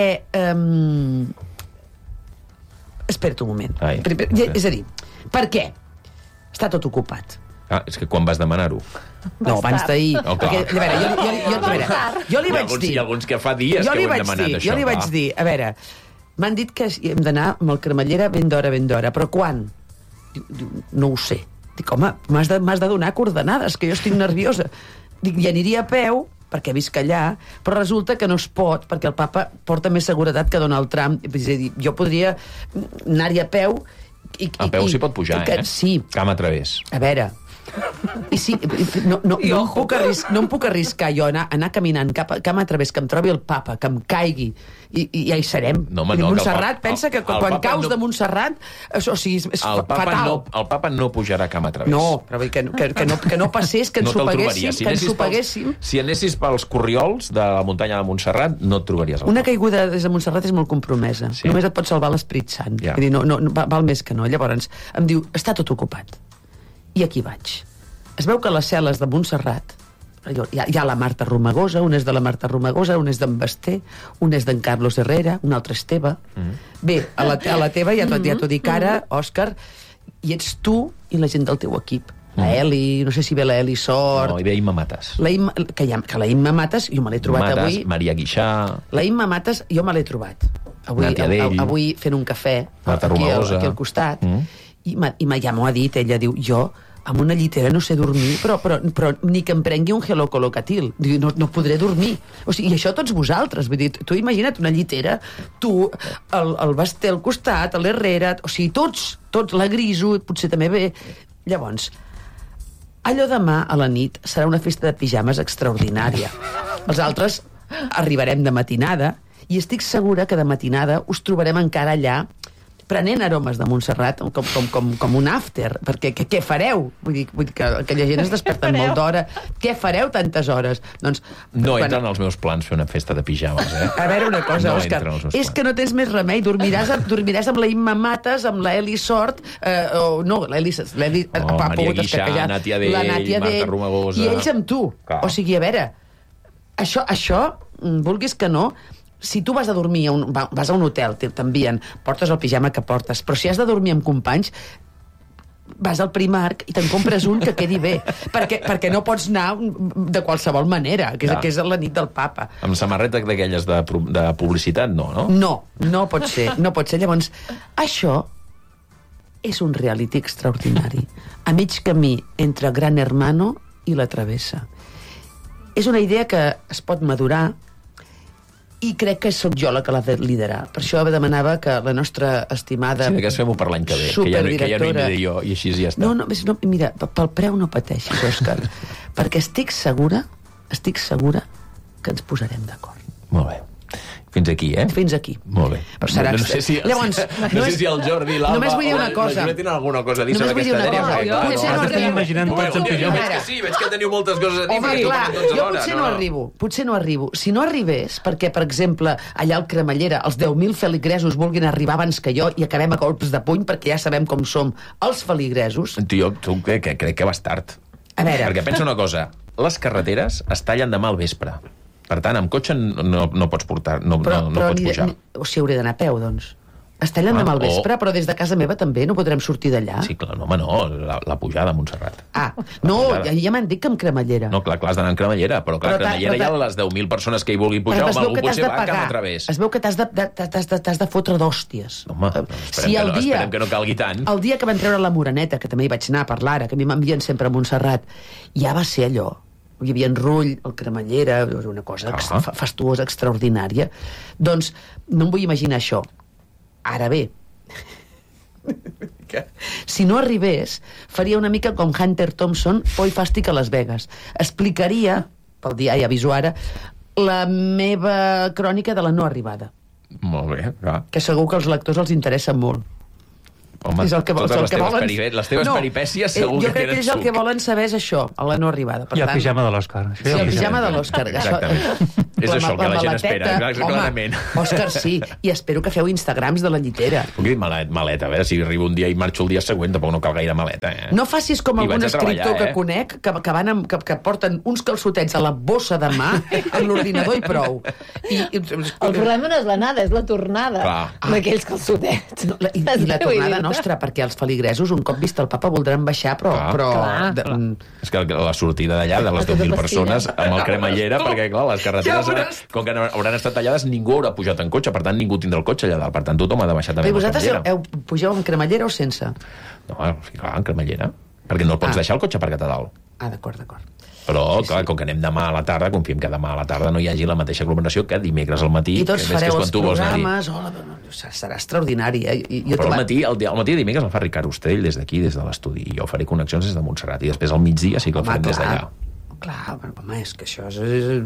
Espera't un moment. És a dir, per què? Està tot ocupat. És que quan vas demanar-ho? No, abans d'ahir. Oh, clar. Perquè, a veure, jo li vaig dir... Hi ha alguns que fa dies que ho hem demanat, això. Jo li vaig dir, a veure, m'han dit que hem d'anar amb el cremallera ben d'hora, però quan? Diu, no ho sé. Dic, home, m'has de donar coordenades, que jo estic nerviosa. Dic, i aniria a peu, perquè visc allà, però resulta que no es pot, perquè el papa porta més seguretat que Donald Trump. És a dir, jo podria anar-hi a peu... A peu s'hi pot pujar, Sí. Cam a través. A veure... I sí, no em puc arriscar jo anar caminant cam a través, que em trobi el papa, que em caigui, i ja hi serem. Montserrat, pensa que quan caus de Montserrat, és fatal. El papa no pujarà cam a través. No, però que no passés, que ens ho paguéssim. Si anessis pels corriols de la muntanya de Montserrat, no et trobaries el Una papa. caiguda des de Montserrat és molt compromesa. Només et pot salvar l'Esperit Sant. Vull dir, no, val més que no. Llavors em diu, està tot ocupat. I aquí vaig. Es veu que les cel·les de Montserrat, hi ha la Marta Romagosa, un és de la Marta Romagosa, un és d'en Basté, un és d'en Carlos Herrera, un altre és teva. Bé, a la teva ja t'ho dic ara, Òscar, i ets tu i la gent del teu equip. La Eli, no sé si ve la Eli Sort... No, hi ve Imma Mates. Que la Imma Mates, jo me l'he trobat avui... Maria Guixà... La Imma Mates, jo me l'he trobat. Avui fent un cafè, aquí al costat, i ja m'ho ha dit, ella diu, jo... amb una llitera no sé dormir, però ni que em prengui un gelocolocatil. No podré dormir. O sigui, i això tots vosaltres. Vull dir, tu imagina't una llitera, tu, el Basté al costat, l'Herrera, o sigui, tots, la Griso, potser també ve. Llavors, allò demà a la nit serà una festa de pijames extraordinària. Els altres arribarem de matinada i estic segura que de matinada us trobarem encara allà prenent aromes de Montserrat com un after, perquè què fareu? Vull dir que aquella gent es desperten molt d'hora. Què fareu tantes hores? Doncs, no entra en els meus plans fer una festa de pijames, A veure una cosa, Òscar, és que no tens més remei, dormiràs amb la Imma Mates, amb la Eli Sort, Maria Guixà, Nàtia Dell, Marta Romagosa... I ells amb tu. O sigui, a veure, això, vulguis que no, si tu vas a dormir, vas a un hotel, t'envien, portes el pijama que portes, però si has de dormir amb companys, vas al Primark i te'n compres un que quedi bé, perquè no pots anar de qualsevol manera, que és la nit del papa. Amb samarreta d'aquelles de publicitat, no? No pot ser. Llavors, això és un reality extraordinari, a mig camí entre Gran Hermano i La Travessa. És una idea que es pot madurar i crec que sóc jo la que l'ha de liderar. Per això demanava que la nostra estimada... Sí, que fem-ho per l'any que ve, que ja no hi miré jo, i així ja està. No, mira, pel preu no pateixis, Òscar, perquè estic segura que ens posarem d'acord. Molt bé. Fins aquí, Fins aquí. Molt bé. No sé si el Jordi, l'Alba... Només vull dir una cosa. No tenen alguna cosa a dir sobre aquesta dèria. Potser no arribo. Veig que teniu moltes coses a dir. Home, clar, jo potser no arribo. Si no arribés, perquè, per exemple, allà al Cremallera, els 10.000 feligresos vulguin arribar abans que jo i acabem a colps de puny, perquè ja sabem com som els feligresos... Jo crec que vas tard. A veure... Perquè pensa una cosa, les carreteres es tallen demà al vespre. Per tant, amb cotxe no pots portar, no pots pujar. O sigui, hauré d'anar a peu, doncs. Es tallen demà al vespre, però des de casa meva també no podrem sortir d'allà. Sí, clar, home, no, la pujada a Montserrat. No, ja m'han dit que amb cremallera. No, clar, has d'anar amb cremallera, però clar, cremallera hi ha les 10.000 persones que hi vulguin pujar, home, algú potser va cap a través. Es veu que t'has de fotre d'hòsties. Home, esperem que no calgui tant. El dia que van treure la Moreneta, que també hi vaig anar a parlar, que a mi m'envien sempre a Montserrat, ja va ser allò. Hi havia en Rull, el cremallera, una cosa fastuosa, extraordinària. Doncs no em vull imaginar això. Ara bé, si no arribés, faria una mica com Hunter Thompson, Poi Fàstic a Las Vegas. Explicaria, pel dia ja aviso ara, la meva crònica de la no arribada. Molt bé, clar. Que segur que als lectors els interessa molt. Home, totes les teves peripècies segur que tenen suc. Jo crec que ells el que volen saber és això, a la no arribada. I el pijama de l'Òscar. Sí, el pijama de l'Òscar. Exactament. És això el que la gent espera, clarament. Òscar, sí, i espero que feu Instagrams de la llitera. Puc dir maleta, a veure si arribo un dia i marxo el dia següent, tampoc no cal gaire maleta, No facis com algun escriptor que conec, que porten uns calçotets a la bossa de mà amb l'ordinador i prou. El problema no és l'anada, és la tornada d'aquells calçotets. I la tornada nostra, perquè els feligresos, un cop vist el papa, voldran baixar, però... És que la sortida d'allà, de les 10.000 persones, amb el cremallera, perquè, clar, les carreteres, com que hauran estat tallades, ningú haurà pujat en cotxe, per tant, ningú tindrà el cotxe allà dalt, per tant, tothom ha de baixar també amb la cremallera. Vosaltres pugeu amb cremallera o sense? No, clar, en cremallera, perquè no el pots deixar el cotxe aparcat a dalt. D'acord. Però, clar, com que anem demà a la tarda, confiem que demà a la tarda no hi hagi la mateixa aglomeració que dimecres al matí. I tots fareu els programes, serà extraordinari. Però al matí de dimecres el fa Ricard Ostrell des d'aquí, des de l'estudi, i jo faré connexions des de Montserrat, i després al migdia sí que el farem des d'allà. Clar, home, és que això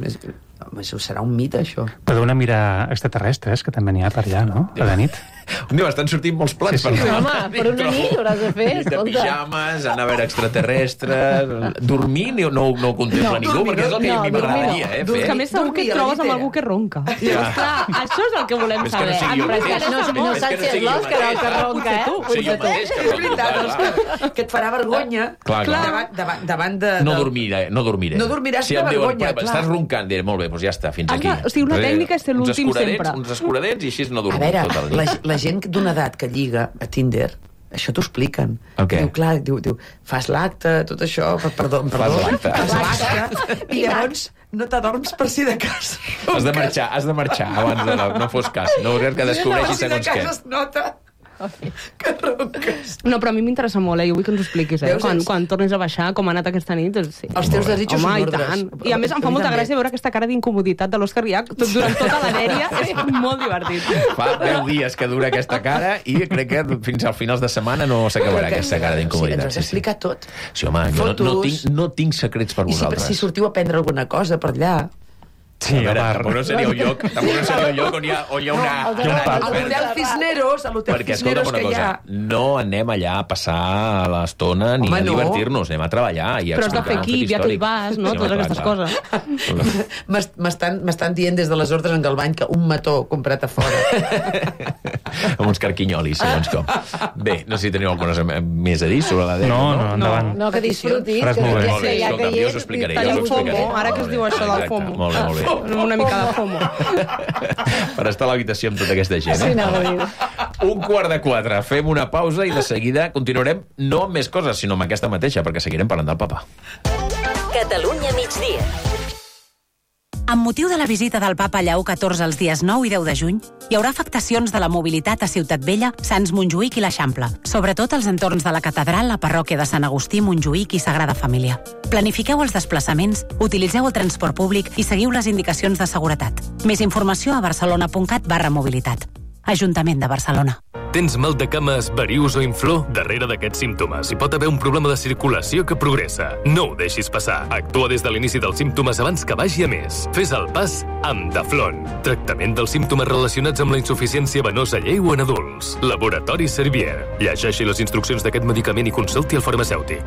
serà un mite, això. Podeu mirar extraterrestres, que també n'hi ha per allà, no? A la nit. Un dia m'estan sortint molts plans. Sí, home, per una nit hauràs de fer, escolta. De pijames, anar a veure extraterrestres... Dormir no ho contempla ningú, perquè és el que a mi m'agradaria, fer. Que a més segur que et trobes amb algú que ronca. Llavors, clar, això és el que volem saber. No saps si és l'Òscar el que ronca, És veritat, que et farà vergonya davant de... No dormiré. No dormiràs de vergonya, clar. Estàs roncant, diré, molt bé, doncs ja està, fins aquí. O sigui, una tècnica és ser l'últim sempre. Uns escuradets i així no dormir tot el dia. La gent d'una edat que lliga a Tinder, això t'ho expliquen. Diu, fas l'acte, tot això, perdó, fas l'acte, i llavors no t'adorms per si de cas. Has de marxar abans de no fos cas. No vols que descobreixis segons què. Si de cas es nota que ronques. No, però a mi m'interessa molt, jo vull que ens ho expliquis, quan tornis a baixar, com ha anat aquesta nit. Sí. Els teus desitjos són ordres. I a més em fa molta gràcia veure aquesta cara d'incomoditat de l'Òscar Riach durant tota la dèria, és molt divertit. Fa 10 dies que dura aquesta cara i crec que fins al finals de setmana no s'acabarà aquesta cara d'incomoditat. Ens has explicat tot. Sí, home, no tinc secrets per vosaltres. I si sortiu a prendre alguna cosa per allà... Sí, a veure, tampoc no seria un lloc on hi ha una... A l'hotel Cisneros, perquè, escolta'm una cosa, no anem allà a passar l'estona ni a divertir-nos, anem a treballar i a explicar un fet històric. Però has de fer aquí, via que hi vas, no? Totes aquestes coses. M'estan dient des de les ordres en Galvany que un mató comprat a fora. Amb uns carquinyolis, segons com. Bé, no sé si teniu alguna cosa més a dir sobre la dèria. No, endavant. No, que disfrutis. Res molt bé. Jo us ho explicaré. Tenim FOMO, ara que es diu això del FOMO. Molt bé. Una mica de FOMO. Per estar a l'habitació amb tota aquesta gent. Sí, anava a dir. 3:45. Fem una pausa i de seguida continuarem no amb més coses, sinó amb aquesta mateixa, perquè seguirem parlant del papa. Catalunya migdia. Amb motiu de la visita del papa Lleó XIV els dies 9 i 10 de juny, hi haurà afectacions de la mobilitat a Ciutat Vella, Sants Montjuïc i l'Eixample, sobretot als entorns de la catedral, la parròquia de Sant Agustí, Montjuïc i Sagrada Família. Planifiqueu els desplaçaments, utilitzeu el transport públic i seguiu les indicacions de seguretat. Més informació a barcelona.cat/mobilitat. Ajuntament de Barcelona. Tens mal de cames, varius o inflor? Darrere d'aquests símptomes hi pot haver un problema de circulació que progressa. No ho deixis passar. Actua des de l'inici dels símptomes abans que vagi a més. Fes el pas amb Daflon. Tractament dels símptomes relacionats amb la insuficiència venosa lleu en adults. Laboratori Servier. Llegeixi les instruccions d'aquest medicament i consulti el farmacèutic.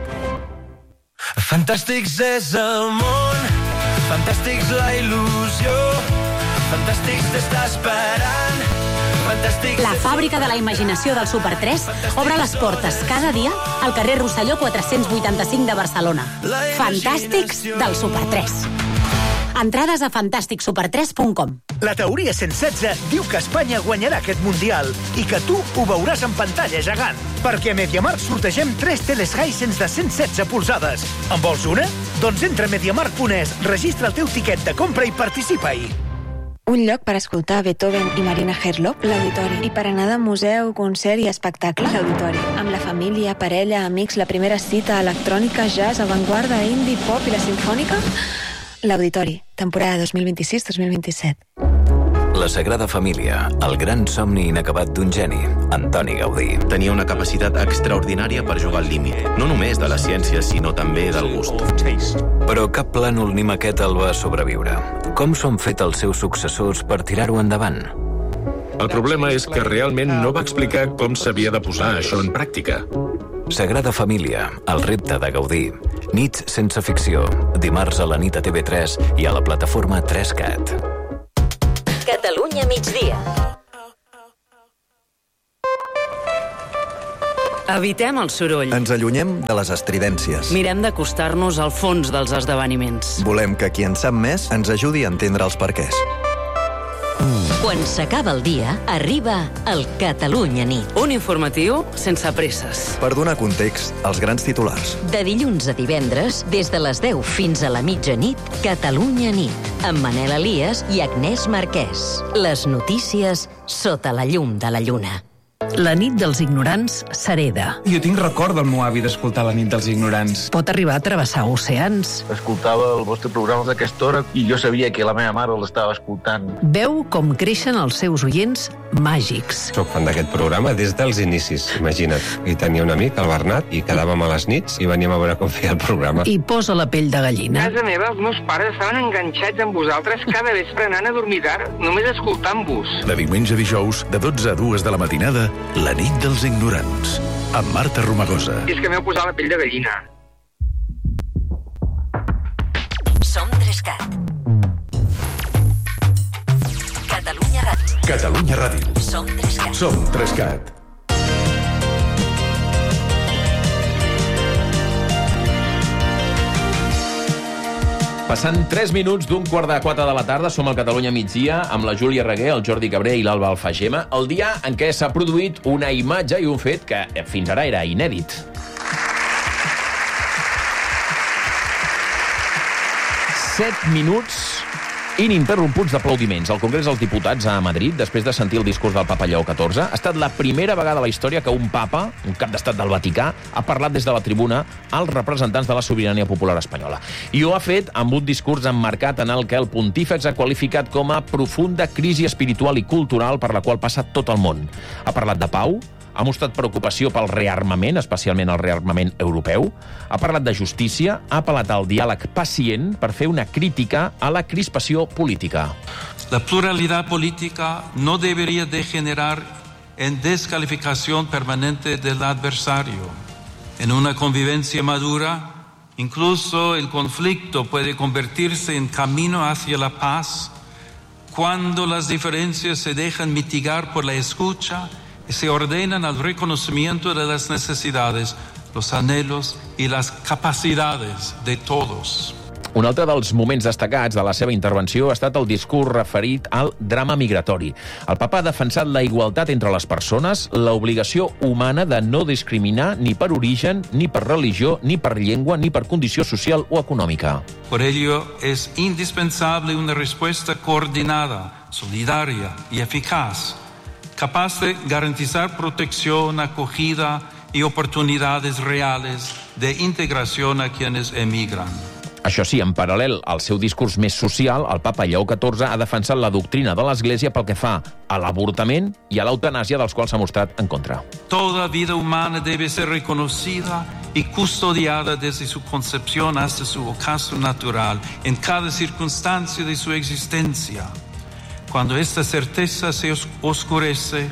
Fantàstics és el món, fantàstics la il·lusió, fantàstics t'està esperant. La fàbrica de la imaginació del Super 3 obre les portes cada dia al carrer Rosselló 485 de Barcelona. Fantàstics del Super 3. Entrades a fantàsticsuper3.com. La teoria 116 diu que Espanya guanyarà aquest Mundial i que tu ho veuràs en pantalla gegant. Perquè a MediaMarkt sortegem 3 teles Hisense de 116 polzades. En vols una? Doncs entra a MediaMarkt.es, registra el teu tiquet de compra i participa-hi. Un lloc per escoltar Beethoven i Marina Herlop, l'Auditori. I per anar de museu, concert i espectacle, l'Auditori. Amb la família, parella, amics, la primera cita, electrònica, jazz, avantguarda, indie, pop i la sinfònica... L'Auditori, temporada 2026-2027. La Sagrada Família, el gran somni inacabat d'un geni, Antoni Gaudí. Tenia una capacitat extraordinària per jugar al límit, no només de la ciència, sinó també del gust. Però cap plànol ni maqueta el va sobreviure. Com s'han fet els seus successors per tirar-ho endavant? El problema és que realment no va explicar com s'havia de posar això en pràctica. Sagrada Família, el repte de Gaudí. Nits sense ficció, dimarts a la nit a TV3 i a la plataforma 3Cat. Catalunya migdia. Evitem el soroll. Ens allunyem de les estridències. Mirem d'acostar-nos al fons dels esdeveniments. Volem que qui en sap més ens ajudi a entendre els perquès. Quan s'acaba el dia, arriba el Catalunya nit. Un informatiu sense presses. Per donar context als grans titulars. De dilluns a divendres, des de les 10 fins a la mitjanit, Catalunya nit, amb Manel Elias i Agnès Marquès. Les notícies sota la llum de la lluna. La nit dels ignorants s'hereda. Jo tinc record del meu avi d'escoltar La nit dels ignorants. Pot arribar a travessar oceans. Escoltava el vostre programa d'aquesta hora i jo sabia que la meva mare l'estava escoltant. Veu com creixen els seus oients màgics. Soc fan d'aquest programa des dels inicis, imagina't. I tenia un amic, el Bernat, i quedàvem a les nits i veníem a veure com feia el programa. I posa la pell de gallina. A casa meva, els meus pares estaven enganxats amb vosaltres cada vespre anant a dormir tard, només escoltant-vos. De diumenge a dijous, de 12 a 2 de la matinada, La nit dels ignorants, amb Marta Romagosa. És que m'heu posat la pell de gallina. Som 3CAT. Catalunya Ràdio. Catalunya Ràdio. Som 3CAT. Som 3CAT. Passant 3 minuts d'un 3:15 de la tarda, som al Catalunya migdia amb la Júlia Reguer, el Jordi Cabré i l'Alba Alfagema, el dia en què s'ha produït una imatge i un fet que fins ara era inèdit. Set minuts ininterromputs d'aplaudiments al Congrés dels Diputats a Madrid després de sentir el discurs del papa Lleó XIV. Ha estat la primera vegada a la història que un papa, un cap d'estat del Vaticà, ha parlat des de la tribuna als representants de la sobirania popular espanyola. I ho ha fet amb un discurs emmarcat en el que el pontífex ha qualificat com a profunda crisi espiritual i cultural per la qual passa tot el món. Ha parlat de pau, ha mostrat preocupació pel rearmament, especialment el rearmament europeu, ha parlat de justícia, ha apel·lat al diàleg pacient per fer una crítica a la crispació política. La pluralidad política no debería degenerar en descalificación permanente del adversario. En una convivencia madura, incluso el conflicto puede convertirse en camino hacia la paz cuando las diferencias se dejan mitigar por la escucha y se ordenan al reconocimiento de las necesidades, los anhelos y las capacidades de todos. Un altre dels moments destacats de la seva intervenció ha estat el discurs referit al drama migratori. El papa ha defensat la igualtat entre les persones, l'obligació humana de no discriminar ni per origen, ni per religió, ni per llengua, ni per condició social o econòmica. Por ello, es indispensable una respuesta coordinada, solidaria y eficaz, capaz de garantizar protección, acogida y oportunidades reales de integración a quienes emigran. Això sí, en paral·lel al seu discurs més social, el papa Lleó XIV ha defensat la doctrina de l'Església pel que fa a l'avortament i a l'eutanàsia, dels quals s'ha mostrat en contra. Toda vida humana debe ser reconocida y custodiada desde su concepción hasta su ocaso natural, en cada circunstancia de su existencia. Cuando esta certeza se oscurece,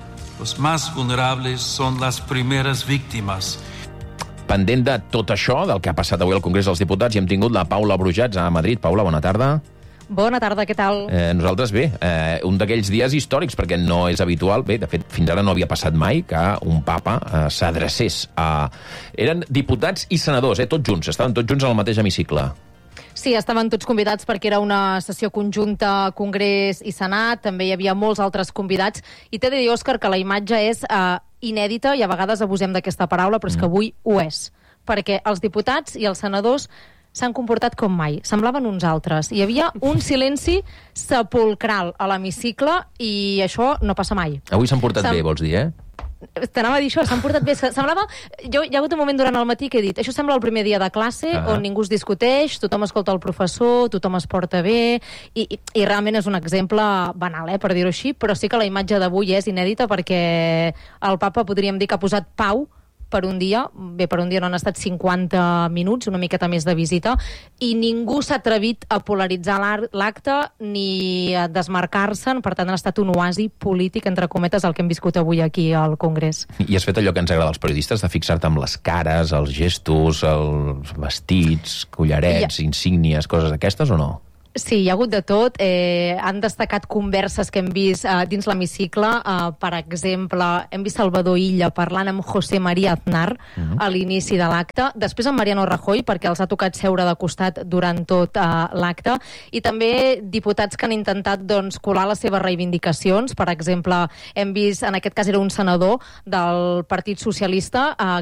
los más vulnerables son las primeras víctimas. Pendent de tot això, del que ha passat avui al Congrés dels Diputats, hi hem tingut la Paula Brujats a Madrid. Paula, bona tarda. Bona tarda, què tal? Nosaltres bé, un d'aquells dies històrics, perquè no és habitual, bé, de fet, fins ara no havia passat mai que un papa s'adrecés a... Eren diputats i senadors, tots junts, estaven tots junts al mateix hemicicle. Sí, estaven tots convidats perquè era una sessió conjunta Congrés i Senat, també hi havia molts altres convidats, i t'he de dir, Òscar, que la imatge és inèdita, i a vegades abusem d'aquesta paraula, però és que avui ho és, perquè els diputats i els senadors s'han comportat com mai, semblaven uns altres. Hi havia un silenci sepulcral a l'hemicicle i això no passa mai. Avui s'han portat bé, vols dir, T'anava a dir això, s'han portat bé. Semblava... Hi ha hagut un moment durant el matí que he dit això sembla el primer dia de classe on ningú es discuteix, tothom escolta el professor, tothom es porta bé, i realment és un exemple banal, per dir-ho així, però sí que la imatge d'avui és inèdita perquè el papa podríem dir que ha posat pau per un dia, bé, per un dia no han estat 50 minuts, una miqueta més de visita, i ningú s'ha atrevit a polaritzar l'acte ni a desmarcar-se'n, per tant ha estat un oasi polític, entre cometes, el que hem viscut avui aquí al Congrés. I has fet allò que ens agrada als periodistes, de fixar-te amb les cares, els gestos, els vestits, collarets, insígnies, coses d'aquestes o no? Sí, hi ha hagut de tot. Han destacat converses que hem vist dins l'hemicicle. Per exemple, hem vist Salvador Illa parlant amb José María Aznar a l'inici de l'acte. Després amb Mariano Rajoy, perquè els ha tocat seure de costat durant tot l'acte. I també diputats que han intentat colar les seves reivindicacions. Per exemple, hem vist, en aquest cas era un senador del Partit Socialista,